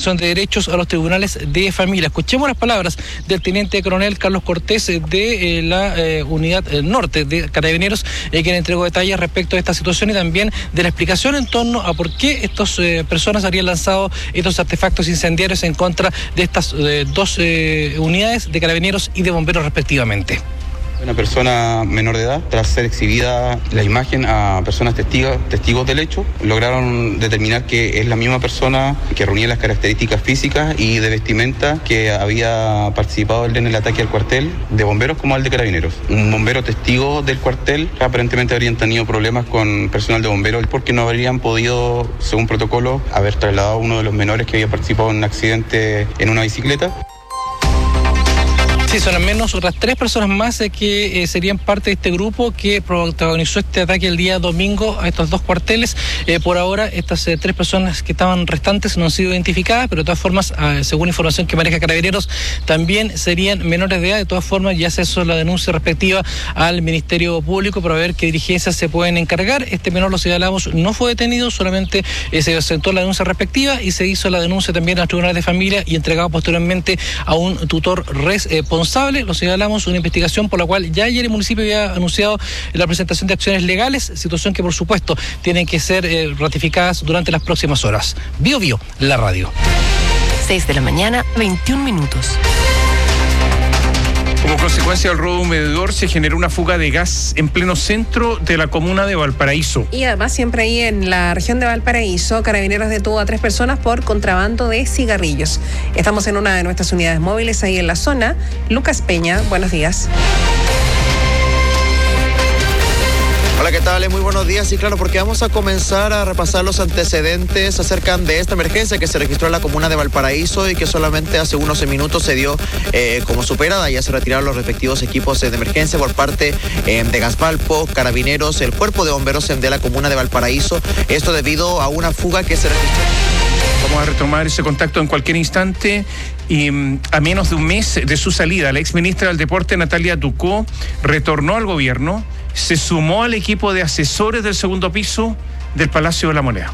Administración de Derechos a los tribunales de familia. Escuchemos las palabras del teniente coronel Carlos Cortés de la unidad norte de Carabineros, quien entregó detalles respecto a esta situación y también de la explicación en torno a por qué estas personas habrían lanzado estos artefactos incendiarios en contra de estas dos unidades de Carabineros y de Bomberos respectivamente. Una persona menor de edad, tras ser exhibida la imagen a personas testigos del hecho, lograron determinar que es la misma persona que reunía las características físicas y de vestimenta que había participado en el ataque al cuartel de bomberos como al de Carabineros. Un bombero testigo del cuartel aparentemente habrían tenido problemas con personal de bomberos porque no habrían podido, según protocolo, haber trasladado a uno de los menores que había participado en un accidente en una bicicleta. Sí, son al menos otras 3 personas más que serían parte de este grupo que protagonizó este ataque el día domingo a estos 2 cuarteles. Por ahora, estas 3 personas que estaban restantes no han sido identificadas, pero de todas formas, según información que maneja Carabineros, también serían menores de edad. De todas formas, ya se hizo la denuncia respectiva al Ministerio Público para ver qué diligencias se pueden encargar. Este menor, lo señalamos, no fue detenido, solamente se presentó la denuncia respectiva y se hizo la denuncia también a los tribunales de familia y entregado posteriormente a un tutor responsable. Lo señalamos, una investigación por la cual ya ayer el municipio había anunciado la presentación de acciones legales, situación que por supuesto tienen que ser ratificadas durante las próximas horas. Bio Bio, la radio. 6 de la mañana, 21 minutos. Como consecuencia del robo de un medidor se generó una fuga de gas en pleno centro de la comuna de Valparaíso. Y además siempre ahí en la región de Valparaíso, Carabineros detuvo a 3 personas por contrabando de cigarrillos. Estamos en una de nuestras unidades móviles ahí en la zona. Lucas Peña, buenos días. Hola, ¿qué tal? Muy buenos días. Y claro, porque vamos a comenzar a repasar los antecedentes acerca de esta emergencia que se registró en la comuna de Valparaíso y que solamente hace unos minutos se dio como superada. Ya se retiraron los respectivos equipos de emergencia por parte de Gasvalpo, Carabineros, el cuerpo de bomberos de la comuna de Valparaíso. Esto debido a una fuga que se registró. Vamos a retomar ese contacto en cualquier instante. Y a menos de un mes de su salida, la exministra del Deporte, Natalia Ducó, retornó al gobierno, se sumó al equipo de asesores del segundo piso del Palacio de la Moneda.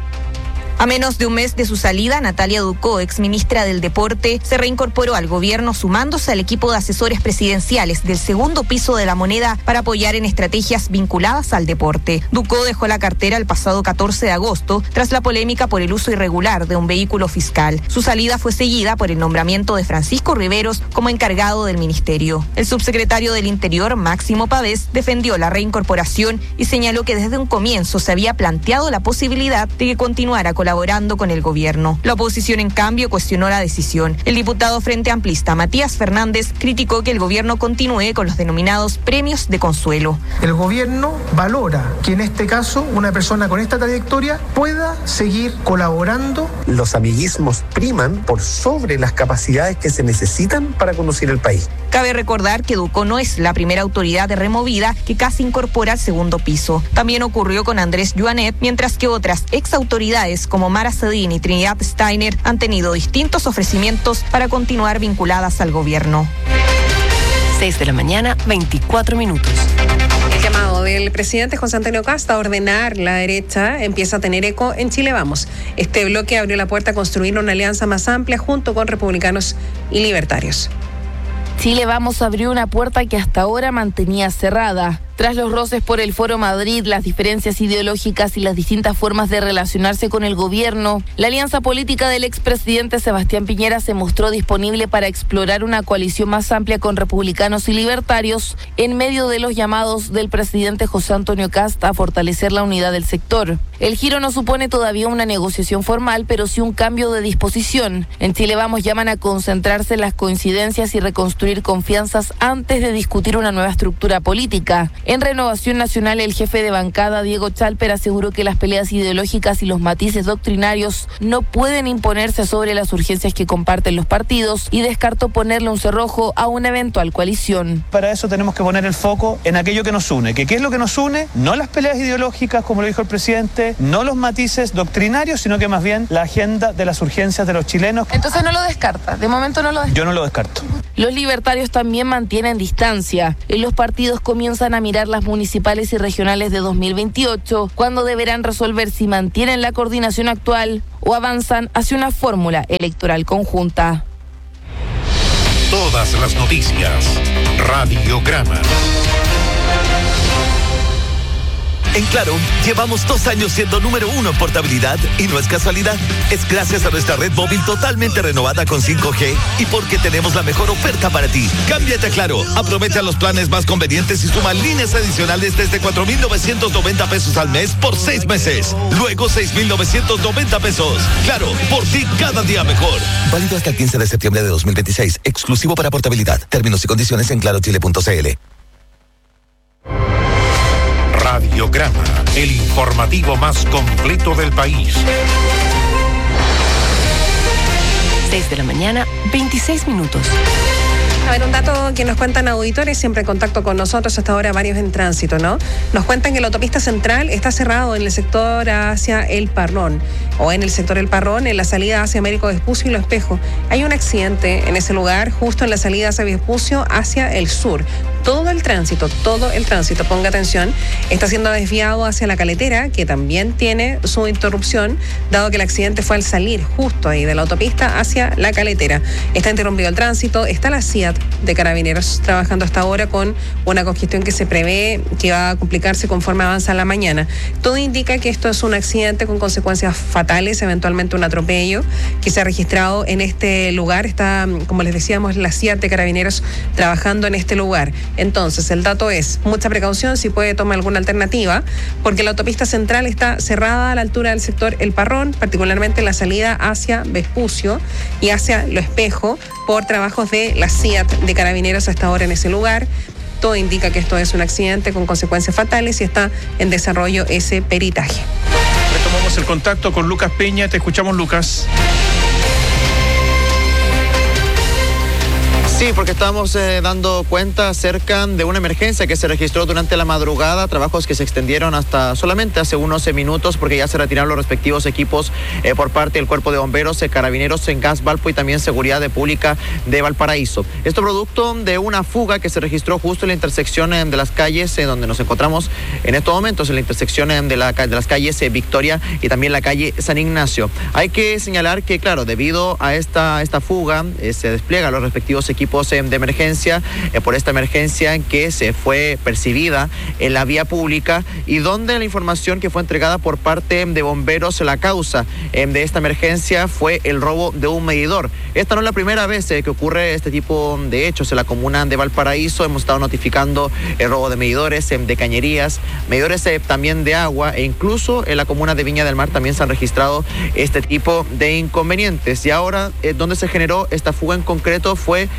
A menos de un mes de su salida, Natalia Ducó, exministra del Deporte, se reincorporó al gobierno sumándose al equipo de asesores presidenciales del segundo piso de la Moneda para apoyar en estrategias vinculadas al deporte. Ducó dejó la cartera el pasado 14 de agosto tras la polémica por el uso irregular de un vehículo fiscal. Su salida fue seguida por el nombramiento de Francisco Riveros como encargado del ministerio. El subsecretario del Interior, Máximo Pavés, defendió la reincorporación y señaló que desde un comienzo se había planteado la posibilidad de que continuara colaborando con el gobierno. La oposición, en cambio, cuestionó la decisión. El diputado Frente Amplista, Matías Fernández, criticó que el gobierno continúe con los denominados premios de consuelo. El gobierno valora que en este caso una persona con esta trayectoria pueda seguir colaborando. Los amiguismos priman por sobre las capacidades que se necesitan para conducir el país. Cabe recordar que Ducó no es la primera autoridad removida que casi incorpora al segundo piso. También ocurrió con Andrés Joanet, mientras que otras exautoridades como Mara Cedín y Trinidad Steiner han tenido distintos ofrecimientos para continuar vinculadas al gobierno. 6 de la mañana, 24 minutos. El llamado del presidente José Antonio Kast a ordenar la derecha empieza a tener eco en Chile Vamos. Este bloque abrió la puerta a construir una alianza más amplia junto con republicanos y libertarios. Chile Vamos abrió una puerta que hasta ahora mantenía cerrada. Tras los roces por el Foro Madrid, las diferencias ideológicas y las distintas formas de relacionarse con el gobierno, la alianza política del expresidente Sebastián Piñera se mostró disponible para explorar una coalición más amplia con republicanos y libertarios en medio de los llamados del presidente José Antonio Kast a fortalecer la unidad del sector. El giro no supone todavía una negociación formal, pero sí un cambio de disposición. En Chile Vamos llaman a concentrarse en las coincidencias y reconstruir confianzas antes de discutir una nueva estructura política. En Renovación Nacional, el jefe de bancada, Diego Chalper, aseguró que las peleas ideológicas y los matices doctrinarios no pueden imponerse sobre las urgencias que comparten los partidos y descartó ponerle un cerrojo a una eventual coalición. Para eso tenemos que poner el foco en aquello que nos une. ¿Qué es lo que nos une? No las peleas ideológicas, como lo dijo el presidente, no los matices doctrinarios, sino que más bien la agenda de las urgencias de los chilenos. Entonces no lo descarta, de momento no lo descarta. Yo no lo descarto. Los libertarios también mantienen distancia. Los partidos comienzan a mirar las municipales y regionales de 2028, cuando deberán resolver si mantienen la coordinación actual o avanzan hacia una fórmula electoral conjunta. Todas las noticias. Radiograma. En Claro, llevamos 2 años siendo número 1 en portabilidad y no es casualidad. Es gracias a nuestra red móvil totalmente renovada con 5G y porque tenemos la mejor oferta para ti. Cámbiate a Claro, aprovecha los planes más convenientes y suma líneas adicionales desde 4,990 pesos al mes por 6 meses. Luego 6,990 pesos. Claro, por ti cada día mejor. Válido hasta el 15 de septiembre de 2026. Exclusivo para portabilidad. Términos y condiciones en clarochile.cl. Radiograma, el informativo más completo del país. 6 de la mañana, 26 minutos. A ver, un dato que nos cuentan auditores, siempre en contacto con nosotros, hasta ahora varios en tránsito, ¿no? Nos cuentan que la autopista central está cerrado en el sector hacia El Parrón, o en el sector El Parrón, en la salida hacia Américo Vespucio y Lo Espejo. Hay un accidente en ese lugar, justo en la salida hacia Vespucio, hacia el sur. Todo el tránsito, ponga atención, está siendo desviado hacia la Caletera, que también tiene su interrupción, dado que el accidente fue al salir justo ahí de la autopista hacia la Caletera. Está interrumpido el tránsito, está la CIAT de Carabineros trabajando hasta ahora con una congestión que se prevé que va a complicarse conforme avanza la mañana. Todo indica que esto es un accidente con consecuencias fatales, eventualmente un atropello que se ha registrado en este lugar. Está, como les decíamos, la CIAT de Carabineros trabajando en este lugar. Entonces, el dato es mucha precaución si puede tomar alguna alternativa, porque la autopista central está cerrada a la altura del sector El Parrón, particularmente en la salida hacia Vespucio y hacia Lo Espejo, por trabajos de la CIAT de Carabineros hasta ahora en ese lugar. Todo indica que esto es un accidente con consecuencias fatales y está en desarrollo ese peritaje. Retomamos el contacto con Lucas Peña. Te escuchamos, Lucas. Sí, porque estamos dando cuenta acerca de una emergencia que se registró durante la madrugada, trabajos que se extendieron hasta solamente hace unos minutos porque ya se retiraron los respectivos equipos por parte del Cuerpo de Bomberos, Carabineros en Gas Valpo y también Seguridad Pública de Valparaíso. Esto producto de una fuga que se registró justo en la intersección de las calles donde nos encontramos en estos momentos, en la intersección de las calles Victoria y también la calle San Ignacio. Hay que señalar que, claro, debido a esta fuga se despliegan los respectivos equipos de emergencia por esta emergencia que se fue percibida en la vía pública y donde la información que fue entregada por parte de bomberos, la causa de esta emergencia fue el robo de un medidor. Esta no es la primera vez que ocurre este tipo de hechos en la comuna de Valparaíso. Hemos estado notificando el robo de medidores, de cañerías, medidores también de agua, e incluso en la comuna de Viña del Mar también se han registrado este tipo de inconvenientes. Y ahora donde se generó esta fuga en concreto fue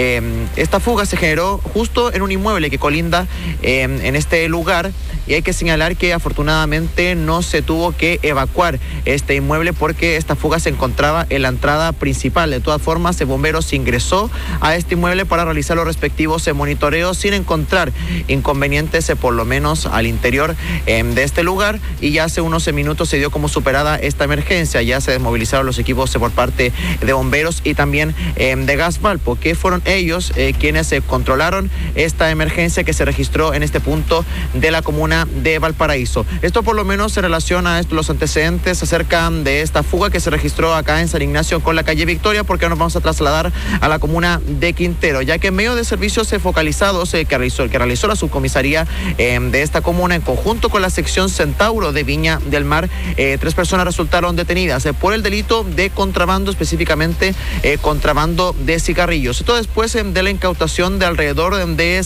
esta fuga se generó justo en un inmueble que colinda en este lugar, y hay que señalar que afortunadamente no se tuvo que evacuar este inmueble porque esta fuga se encontraba en la entrada principal. De todas formas, el bombero se ingresó a este inmueble para realizar los respectivos monitoreos sin encontrar inconvenientes por lo menos al interior de este lugar, y ya hace unos minutos se dio como superada esta emergencia. Ya se desmovilizaron los equipos por parte de bomberos y también de Gas Valpo, que fueron ellos quienes controlaron esta emergencia que se registró en este punto de la comuna de Valparaíso. Esto por lo menos en relación a los antecedentes acerca de esta fuga que se registró acá en San Ignacio con la calle Victoria, porque nos vamos a trasladar a la comuna de Quintero, ya que en medio de servicios focalizados que realizó la subcomisaría de esta comuna en conjunto con la sección Centauro de Viña del Mar, 3 personas resultaron detenidas por el delito de contrabando, específicamente contrabando de cigarrillos. Esto después de la incautación de alrededor de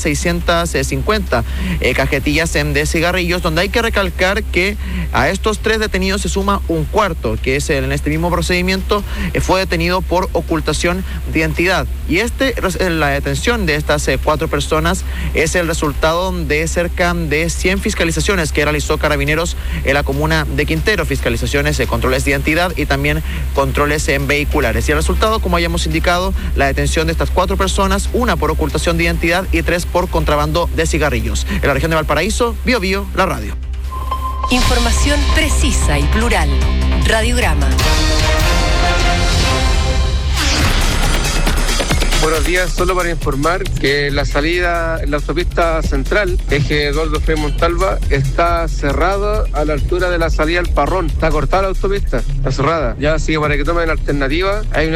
650 cajetillas de cigarrillos, donde hay que recalcar que a estos 3 detenidos se suma un cuarto, que es en este mismo procedimiento fue detenido por ocultación de identidad. Y la detención de estas 4 personas es el resultado de cerca de 100 fiscalizaciones que realizó Carabineros en la comuna de Quintero, fiscalizaciones de controles de identidad y también controles vehiculares. Y el resultado, como hayamos indicado, la detención de estas 4 personas, 1 por ocultación de identidad y 3 por contrabando de cigarrillos. En la región de Valparaíso, Bio Bio, la radio. Información precisa y plural. Radiograma. Buenos días, solo para informar que la salida en la autopista central, eje Eduardo Frei Montalva, está cerrada a la altura de la salida al Parrón. Está cortada la autopista, está cerrada. Ya, así que para que tomen alternativa, hay una